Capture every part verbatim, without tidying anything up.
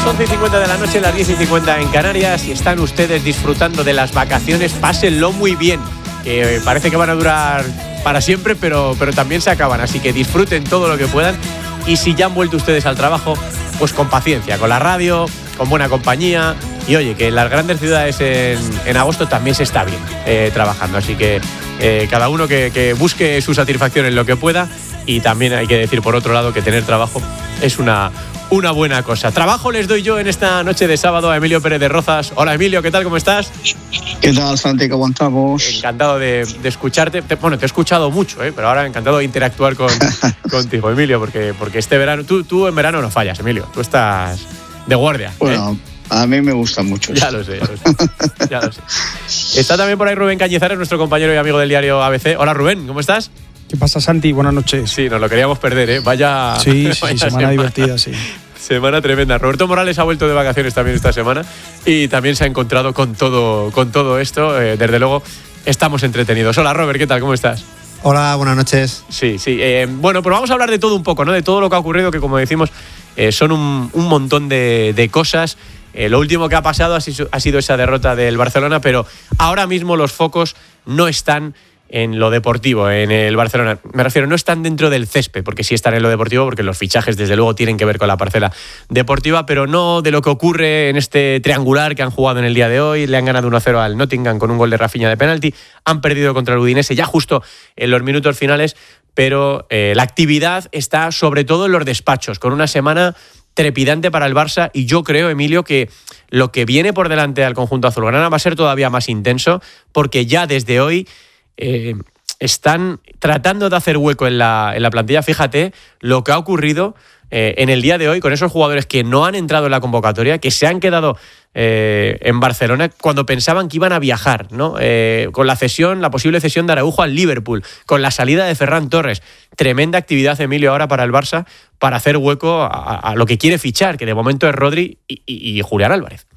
once y cincuenta de la noche, las diez y cincuenta en Canarias, y están ustedes disfrutando de las vacaciones. Pásenlo muy bien, que parece que van a durar para siempre, pero, pero también se acaban, así que disfruten todo lo que puedan. Y si ya han vuelto ustedes al trabajo, pues con paciencia, con la radio, con buena compañía. Y oye, que en las grandes ciudades en, en agosto también se está bien eh, trabajando, así que eh, cada uno que, que busque su satisfacción en lo que pueda. Y también hay que decir, por otro lado, que tener trabajo es una, una buena cosa. Trabajo les doy yo en esta noche de sábado a Emilio Pérez de Rozas. Hola Emilio, ¿qué tal? ¿Cómo estás? ¿Qué tal, Santi? ¿Cómo estamos? Encantado de, de escucharte. Te, bueno, te he escuchado mucho, ¿eh? Pero ahora encantado de interactuar con, contigo, Emilio, porque, porque este verano, tú, tú en verano no fallas, Emilio. Tú estás de guardia. Bueno, ¿eh? A mí me gusta mucho. Ya lo sé, ya lo sé. Ya lo sé. Está también por ahí Rubén Cañizares, nuestro compañero y amigo del diario A B C. Hola Rubén, ¿cómo estás? ¿Qué pasa, Santi? Buenas noches. Sí, nos lo queríamos perder, ¿eh? Vaya. Sí, sí, vaya semana, semana divertida, sí. Semana tremenda. Roberto Morales ha vuelto de vacaciones también esta semana y también se ha encontrado con todo, con todo esto. Eh, desde luego, estamos entretenidos. Hola Robert, ¿qué tal? ¿Cómo estás? Hola, buenas noches. Sí, sí. Eh, bueno, pues vamos a hablar de todo un poco, ¿no? De todo lo que ha ocurrido, que como decimos, eh, son un, un montón de, de cosas. Eh, lo último que ha pasado ha sido, ha sido esa derrota del Barcelona, pero ahora mismo los focos no están en lo deportivo, en el Barcelona. Me refiero, no están dentro del césped, porque sí están en lo deportivo, porque los fichajes desde luego tienen que ver con la parcela deportiva, pero no de lo que ocurre en este triangular que han jugado en el día de hoy. Le han ganado uno a cero al Nottingham con un gol de Rafinha de penalti, han perdido contra el Udinese ya justo en los minutos finales, pero eh, la actividad está sobre todo en los despachos, con una semana trepidante para el Barça, y yo creo, Emilio, que lo que viene por delante al conjunto azulgrana va a ser todavía más intenso, porque ya desde hoy Eh, están tratando de hacer hueco en la, en la plantilla. Fíjate lo que ha ocurrido eh, en el día de hoy con esos jugadores que no han entrado en la convocatoria, que se han quedado eh, en Barcelona cuando pensaban que iban a viajar, ¿no? Eh, con la cesión, la posible cesión de Araujo al Liverpool, con la salida de Ferran Torres. Tremenda actividad, Emilio, ahora para el Barça, para hacer hueco a, a lo que quiere fichar, que de momento es Rodri y, y, y Julián Álvarez.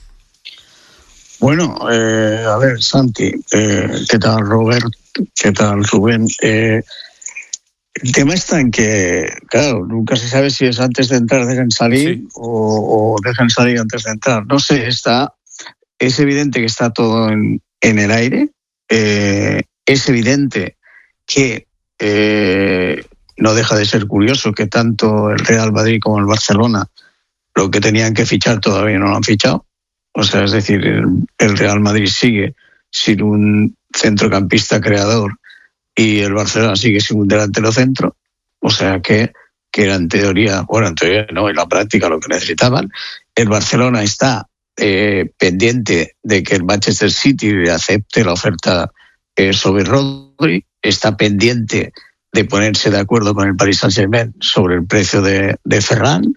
Bueno, eh, a ver, Santi, eh, ¿qué tal, Robert? ¿Qué tal, Rubén? Eh, el tema está en que, claro, nunca se sabe si es antes de entrar dejen salir sí. o, o dejen salir antes de entrar. No sé, está, es evidente que está todo en, en el aire. Eh, es evidente que eh, no deja de ser curioso que tanto el Real Madrid como el Barcelona lo que tenían que fichar todavía no lo han fichado. O sea, es decir, el, el Real Madrid sigue sin un centrocampista creador y el Barcelona sigue sin un delantero centro. O sea que, que era en teoría, bueno, en teoría no, en la práctica lo que necesitaban. El Barcelona está eh, pendiente de que el Manchester City acepte la oferta eh, sobre Rodri. Está pendiente de ponerse de acuerdo con el Paris Saint-Germain sobre el precio de, de Ferran.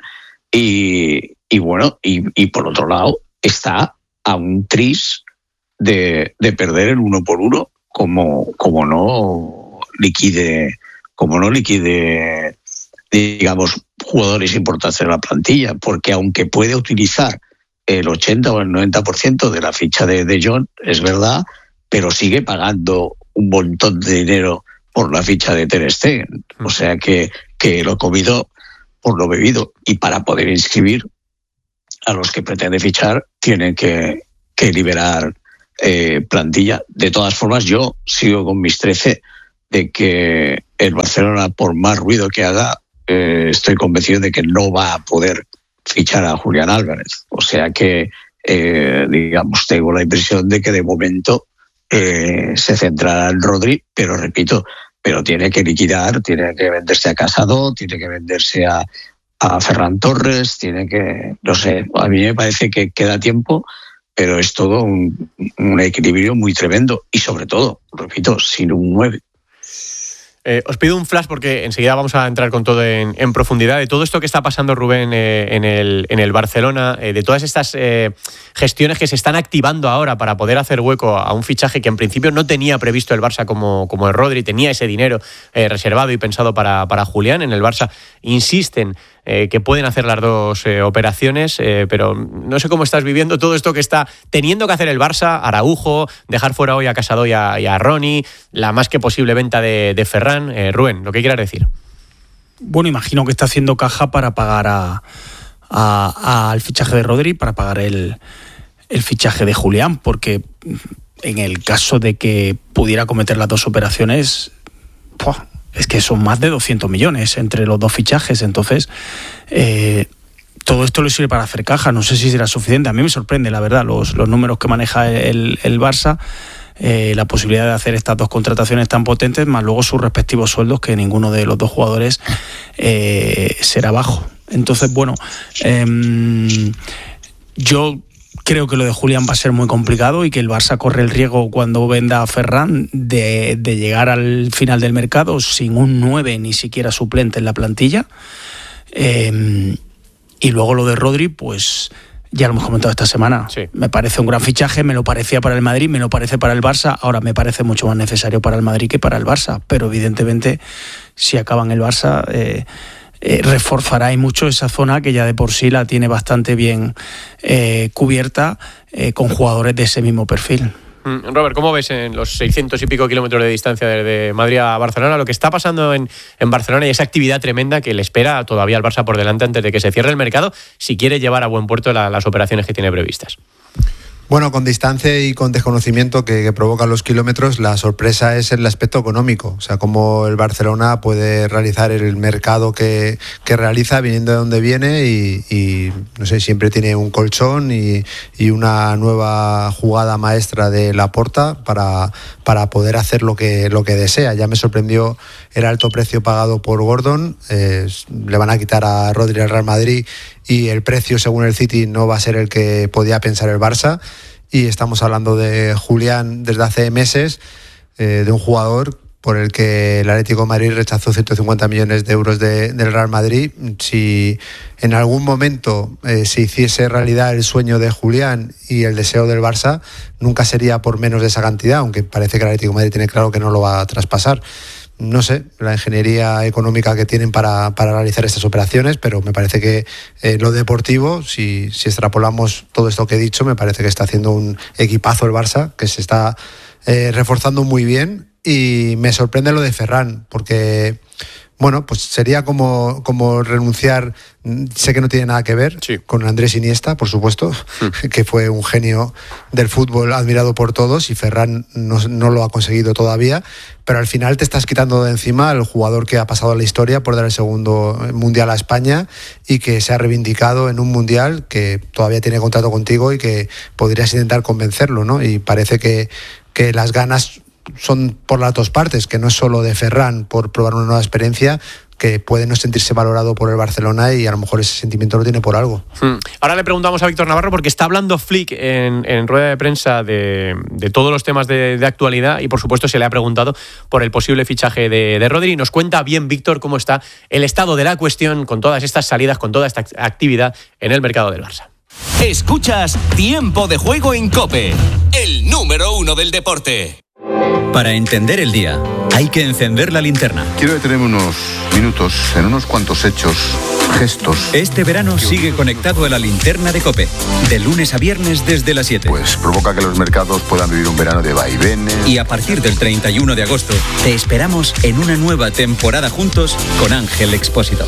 Y, y bueno, y, y por otro lado, está a un tris de, de perder el uno por uno, como, como no liquide, como no liquide, digamos, jugadores importantes en la plantilla, porque aunque puede utilizar el ochenta o el noventa por ciento de la ficha de De Jong, es verdad, pero sigue pagando un montón de dinero por la ficha de Ter Stegen. O sea que, que lo comido por lo bebido, y para poder inscribir a los que pretende fichar tienen que, que liberar eh, plantilla. De todas formas, yo sigo con mis trece de que el Barcelona, por más ruido que haga, eh, estoy convencido de que no va a poder fichar a Julián Álvarez. O sea que, eh, digamos, tengo la impresión de que de momento eh, se centrará en Rodri, pero repito, pero tiene que liquidar, tiene que venderse a Casado, tiene que venderse a a Ferran Torres, tiene que, no sé, a mí me parece que queda tiempo, pero es todo un, un equilibrio muy tremendo y sobre todo, repito, sin un nueve. Eh, os pido un flash porque enseguida vamos a entrar con todo en, en profundidad de todo esto que está pasando, Rubén, eh, en, el, en el Barcelona, eh, de todas estas eh, gestiones que se están activando ahora para poder hacer hueco a un fichaje que en principio no tenía previsto el Barça como, como el Rodri, tenía ese dinero eh, reservado y pensado para, para Julián. En el Barça insisten eh, que pueden hacer las dos eh, operaciones, eh, pero no sé cómo estás viviendo todo esto que está teniendo que hacer el Barça, Araujo, dejar fuera hoy a Casado y a, y a Ronnie, la más que posible venta de, de Ferran. Eh, Rubén, lo que quieras decir. Bueno, imagino que está haciendo caja para pagar a, a, a, al fichaje de Rodri para pagar el, el fichaje de Julián, porque en el caso de que pudiera cometer las dos operaciones, ¡pua!, es que son más de doscientos millones entre los dos fichajes. Entonces, eh, todo esto le sirve para hacer caja. No sé si será suficiente. A mí me sorprende, la verdad, los, los números que maneja el, el Barça, eh, la posibilidad de hacer estas dos contrataciones tan potentes, más luego sus respectivos sueldos, que ninguno de los dos jugadores eh, será bajo. Entonces, bueno, eh, yo creo que lo de Julián va a ser muy complicado y que el Barça corre el riesgo, cuando venda a Ferran, de, de llegar al final del mercado sin un nueve ni siquiera suplente en la plantilla. Eh, y luego lo de Rodri, pues ya lo hemos comentado esta semana. Sí. Me parece un gran fichaje, me lo parecía para el Madrid, me lo parece para el Barça. Ahora me parece mucho más necesario para el Madrid que para el Barça. Pero evidentemente, si acaba en el Barça, Eh, Eh, reforzará y mucho esa zona que ya de por sí la tiene bastante bien eh, cubierta eh, con jugadores de ese mismo perfil. Robert, ¿cómo ves en los seiscientos y pico kilómetros de distancia de Madrid a Barcelona lo que está pasando en, en Barcelona y esa actividad tremenda que le espera todavía al Barça por delante antes de que se cierre el mercado, si quiere llevar a buen puerto la, las operaciones que tiene previstas? Bueno, con distancia y con desconocimiento que, que provocan los kilómetros, la sorpresa es el aspecto económico. O sea, cómo el Barcelona puede realizar el mercado que, que realiza viniendo de donde viene y, y, no sé, siempre tiene un colchón y, y una nueva jugada maestra de Laporta para, para poder hacer lo que, lo que desea. Ya me sorprendió el alto precio pagado por Gordon. Eh, le van a quitar a Rodri al Real Madrid y el precio, según el City, no va a ser el que podía pensar el Barça. Y estamos hablando de Julián desde hace meses, eh, de un jugador por el que el Atlético de Madrid rechazó ciento cincuenta millones de euros de, del Real Madrid. Si en algún momento eh, se hiciese realidad el sueño de Julián y el deseo del Barça, nunca sería por menos de esa cantidad, aunque parece que el Atlético de Madrid tiene claro que no lo va a traspasar. No sé, la ingeniería económica que tienen para, para realizar estas operaciones, pero me parece que eh, lo deportivo, si, si extrapolamos todo esto que he dicho, me parece que está haciendo un equipazo el Barça, que se está eh, reforzando muy bien, y me sorprende lo de Ferran, porque bueno, pues sería como, como renunciar, sé que no tiene nada que ver, sí, con Andrés Iniesta, por supuesto, mm. que fue un genio del fútbol admirado por todos, y Ferran no, no lo ha conseguido todavía, pero al final te estás quitando de encima al jugador que ha pasado a la historia por dar el segundo mundial a España y que se ha reivindicado en un mundial que todavía tiene contrato contigo y que podrías intentar convencerlo, ¿no? Y parece que, que las ganas son por las dos partes, que no es solo de Ferran por probar una nueva experiencia, que puede no sentirse valorado por el Barcelona y a lo mejor ese sentimiento lo tiene por algo. Hmm. Ahora le preguntamos a Víctor Navarro porque está hablando Flick en, en rueda de prensa de, de todos los temas de, de actualidad y por supuesto se le ha preguntado por el posible fichaje de, de Rodri. Nos cuenta bien Víctor cómo está el estado de la cuestión con todas estas salidas, con toda esta actividad en el mercado del Barça. Escuchas Tiempo de Juego en COPE, el número uno del deporte. Para entender el día, hay que encender la linterna. Quiero detenerme unos minutos en unos cuantos hechos, gestos. Este verano sigue conectado a la linterna de COPE, de lunes a viernes desde las siete. Pues provoca que los mercados puedan vivir un verano de vaivenes. Y a partir del treinta y uno de agosto, te esperamos en una nueva temporada juntos con Ángel Expósito.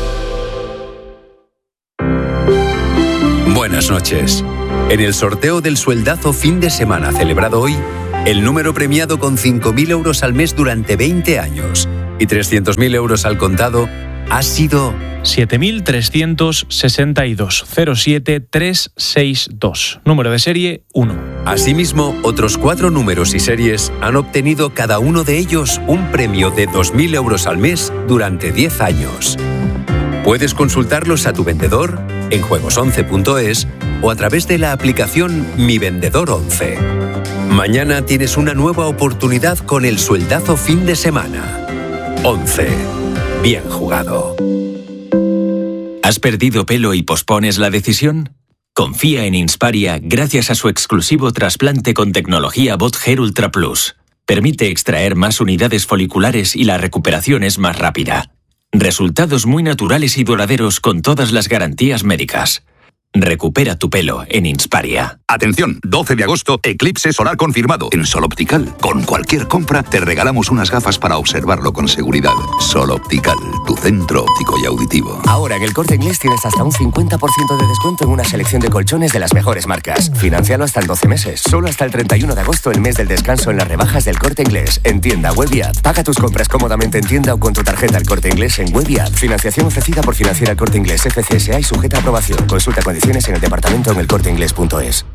Buenas noches. En el sorteo del sueldazo fin de semana celebrado hoy, el número premiado con cinco mil euros al mes durante veinte años y trescientos mil euros al contado ha sido siete mil trescientos sesenta y dos, cero siete tres seis dos. Número de serie uno. Asimismo, otros cuatro números y series han obtenido cada uno de ellos un premio de dos mil euros al mes durante diez años. Puedes consultarlos a tu vendedor en juegos once punto es o a través de la aplicación Mi Vendedor once. Mañana tienes una nueva oportunidad con el sueldazo fin de semana. once. Bien jugado. ¿Has perdido pelo y pospones la decisión? Confía en Insparia gracias a su exclusivo trasplante con tecnología Bot Hair Ultra Plus. Permite extraer más unidades foliculares y la recuperación es más rápida. Resultados muy naturales y duraderos con todas las garantías médicas. Recupera tu pelo en Insparia. Atención, doce de agosto, eclipse solar confirmado. En Sol Optical, con cualquier compra, te regalamos unas gafas para observarlo con seguridad. Sol Optical, tu centro óptico y auditivo. Ahora en el Corte Inglés tienes hasta un cincuenta por ciento de descuento en una selección de colchones de las mejores marcas. Financialo hasta en doce meses. Solo hasta el treinta y uno de agosto, el mes del descanso en las rebajas del Corte Inglés. En tienda, web y app. Paga tus compras cómodamente en tienda o con tu tarjeta El Corte Inglés en web y app. Financiación ofrecida por Financiera El Corte Inglés F C S A y sujeta a aprobación. Consulta condiciones en el departamento en el corte inglés punto es.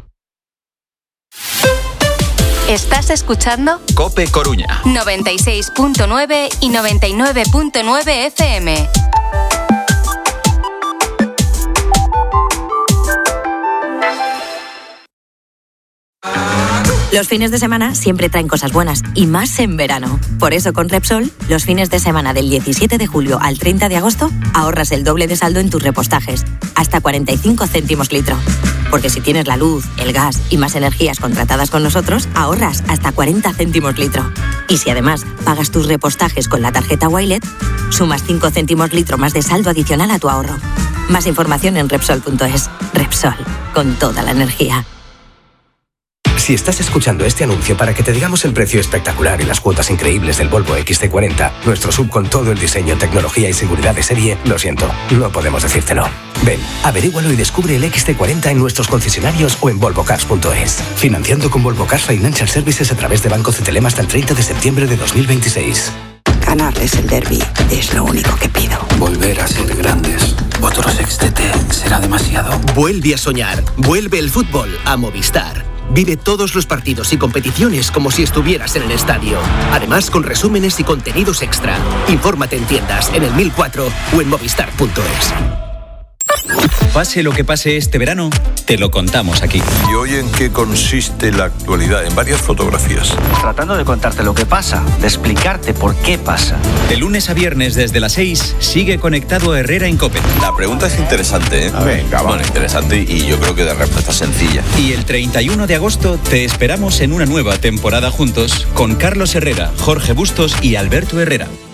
¿Estás escuchando? COPE Coruña. noventa y seis punto nueve y noventa y nueve punto nueve F M. Los fines de semana siempre traen cosas buenas, y más en verano. Por eso con Repsol, los fines de semana del diecisiete de julio al treinta de agosto, ahorras el doble de saldo en tus repostajes, hasta cuarenta y cinco céntimos litro. Porque si tienes la luz, el gas y más energías contratadas con nosotros, ahorras hasta cuarenta céntimos litro. Y si además pagas tus repostajes con la tarjeta Wilet, sumas cinco céntimos litro más de saldo adicional a tu ahorro. Más información en Repsol punto es. Repsol, con toda la energía. Si estás escuchando este anuncio para que te digamos el precio espectacular y las cuotas increíbles del Volvo X C cuarenta, nuestro sub con todo el diseño, tecnología y seguridad de serie, lo siento, no podemos decírtelo. Ven, averígualo y descubre el X C cuarenta en nuestros concesionarios o en volvo cars punto es. Financiando con Volvo Cars Financial Services a través de Banco Cetelem hasta el treinta de septiembre de dos mil veintiséis. Ganarles el derbi es lo único que pido. Volver a ser grandes. Otro sextete será demasiado. Vuelve a soñar. Vuelve el fútbol a Movistar. Vive todos los partidos y competiciones como si estuvieras en el estadio. Además, con resúmenes y contenidos extra. Infórmate en tiendas, en el mil cuatro o en movistar punto es. Pase lo que pase este verano, te lo contamos aquí. ¿Y hoy en qué consiste la actualidad? En varias fotografías. Tratando de contarte lo que pasa, de explicarte por qué pasa. De lunes a viernes desde las seis, sigue conectado a Herrera en COPE. La pregunta es interesante, ¿eh? Venga, bueno, interesante y yo creo que de respuesta sencilla. Y el treinta y uno de agosto te esperamos en una nueva temporada juntos con Carlos Herrera, Jorge Bustos y Alberto Herrera.